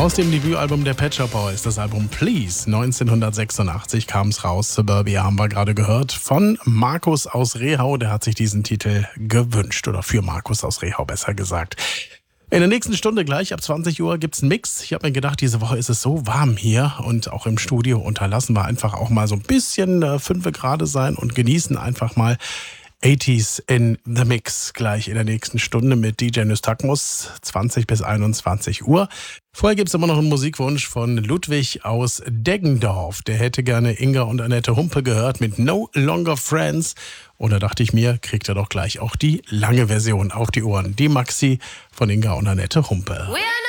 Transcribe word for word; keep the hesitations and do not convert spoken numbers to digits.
Aus dem Debütalbum der Pet Shop Boys, das Album Please, neunzehnhundertsechsundachtzig kam es raus. Suburbia haben wir gerade gehört von Markus aus Rehau. Der hat sich diesen Titel gewünscht, oder für Markus aus Rehau besser gesagt. In der nächsten Stunde gleich ab zwanzig Uhr gibt's einen Mix. Ich habe mir gedacht, diese Woche ist es so warm hier und auch im Studio. Unterlassen wir einfach auch mal so ein bisschen äh, fünfe Grade sein und genießen einfach mal achtziger in the Mix gleich in der nächsten Stunde mit D J Nystagmus, zwanzig bis einundzwanzig Uhr. Vorher gibt's immer noch einen Musikwunsch von Ludwig aus Deggendorf. Der hätte gerne Inga und Annette Humpe gehört mit No Longer Friends. Und da dachte ich mir, kriegt er doch gleich auch die lange Version auf die Ohren. Die Maxi von Inga und Annette Humpe.